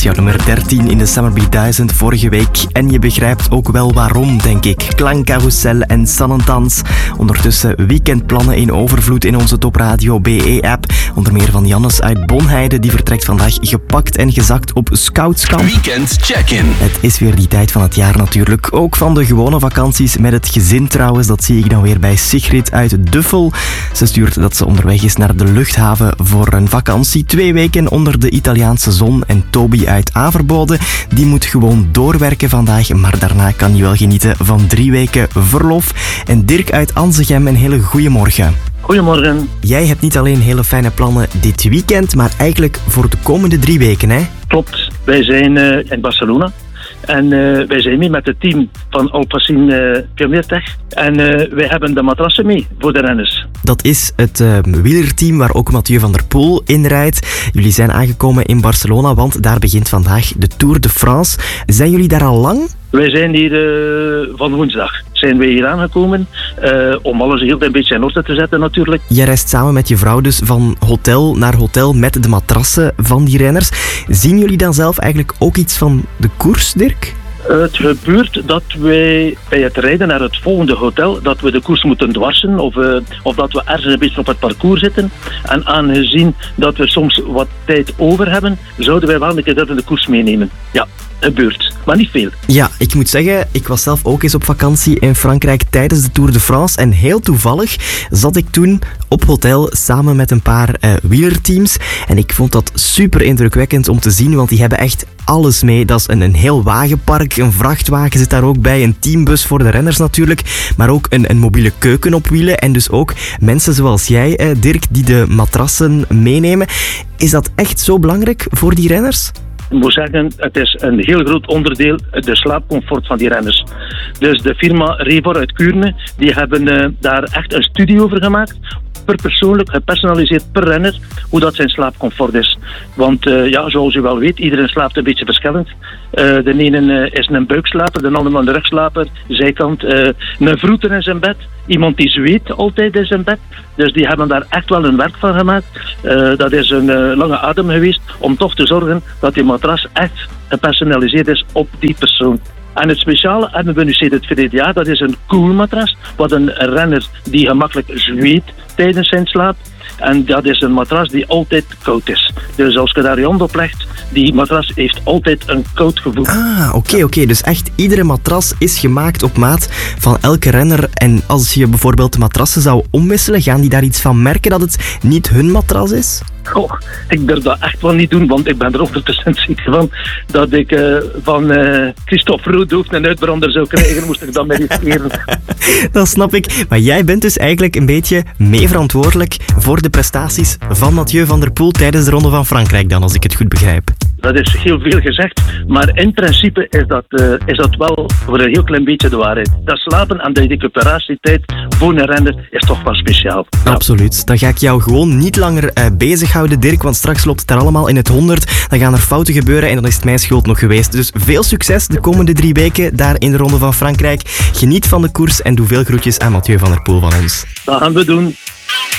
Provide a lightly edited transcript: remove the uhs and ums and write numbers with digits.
jouw nummer 13 in de Summer Beat 1000 vorige week. En je begrijpt ook wel waarom, denk ik. Klankcarousel en Sannentans. Ondertussen weekendplannen in overvloed in onze Topradio BE-app. Onder meer van Jannes uit Bonheide. Die vertrekt vandaag gepakt en gezakt op Scoutskamp. Weekend check-in. Het is weer die tijd van het jaar natuurlijk. Ook van de gewone vakanties met het gezin trouwens. Dat zie ik dan weer bij Sigrid uit Duffel. Ze stuurt dat ze onderweg is naar de luchthaven voor een vakantie. 2 weken onder de Italiaanse zon. En Toby uit Averbode, die moet gewoon doorwerken vandaag. Maar daarna kan hij wel genieten van 3 weken verlof. En Dirk uit Anzegem, een hele goeie morgen. Goedemorgen. Jij hebt niet alleen hele fijne plannen dit weekend, maar eigenlijk voor de komende 3 weken, hè? Klopt, wij zijn in Barcelona. En wij zijn mee met het team van Alpecin Pioneertech. En wij hebben de matrassen mee voor de renners. Dat is het wielerteam waar ook Mathieu van der Poel in rijdt. Jullie zijn aangekomen in Barcelona, want daar begint vandaag de Tour de France. Zijn jullie daar al lang? Wij zijn hier van woensdag. Zijn wij hier aangekomen om alles heel een beetje in orde te zetten natuurlijk. Jij reist samen met je vrouw dus van hotel naar hotel met de matrassen van die renners. Zien jullie dan zelf eigenlijk ook iets van de koers, Dirk? Het gebeurt dat wij bij het rijden naar het volgende hotel, dat we de koers moeten dwarsen of dat we ergens een beetje op het parcours zitten. En aangezien dat we soms wat tijd over hebben, zouden wij wel een keer dat in de koers meenemen. Ja, gebeurt. Maar niet veel. Ja, ik moet zeggen, ik was zelf ook eens op vakantie in Frankrijk tijdens de Tour de France. En heel toevallig zat ik toen op hotel samen met een paar wielerteams. En ik vond dat super indrukwekkend om te zien, want die hebben echt alles mee. Dat is een heel wagenpark, een vrachtwagen zit daar ook bij, een teambus voor de renners natuurlijk, maar ook een mobiele keuken op wielen en dus ook mensen zoals jij, Dirk, die de matrassen meenemen. Is dat echt zo belangrijk voor die renners? Ik moet zeggen, het is een heel groot onderdeel, de slaapcomfort van die renners. Dus de firma Revor uit Kuurne, die hebben daar echt een studie over gemaakt. Per persoonlijk, gepersonaliseerd per renner, hoe dat zijn slaapcomfort is. Want ja, zoals u wel weet, iedereen slaapt een beetje verschillend. De ene is een buikslaper, de andere een rugslaper, zijkant. Een vroeter in zijn bed, iemand die zweet altijd in zijn bed. Dus die hebben daar echt wel een werk van gemaakt. Dat is een lange adem geweest om toch te zorgen dat die matras echt gepersonaliseerd is op die persoon. En het speciale hebben we nu sinds het verleden jaar, dat is een koelmatras, wat een renner die gemakkelijk zweet tijdens zijn slaap. En dat is een matras die altijd koud is. Dus als je daar je hand op legt, die matras heeft altijd een koud gevoel. Oké. Dus echt iedere matras is gemaakt op maat van elke renner. En als je bijvoorbeeld de matrassen zou omwisselen, gaan die daar iets van merken dat het niet hun matras is? Goh, ik durf dat echt wel niet doen, want ik ben er 100% zeker van dat ik van Christophe Roodhoofd een uitbrander zou krijgen, moest ik dat mij riskeren. Dat snap ik. Maar jij bent dus eigenlijk een beetje mee verantwoordelijk voor de prestaties van Mathieu van der Poel tijdens de Ronde van Frankrijk dan, als ik het goed begrijp. Dat is heel veel gezegd, maar in principe is dat wel voor een heel klein beetje de waarheid. Dat slapen en de recuperatietijd voor een renner is toch wel speciaal. Ja. Absoluut. Dan ga ik jou gewoon niet langer bezighouden, Dirk, want straks loopt het daar allemaal in het 100. Dan gaan er fouten gebeuren en dan is het mijn schuld nog geweest. Dus veel succes de komende 3 weken daar in de Ronde van Frankrijk. Geniet van de koers en doe veel groetjes aan Mathieu van der Poel van ons. Dat gaan we doen.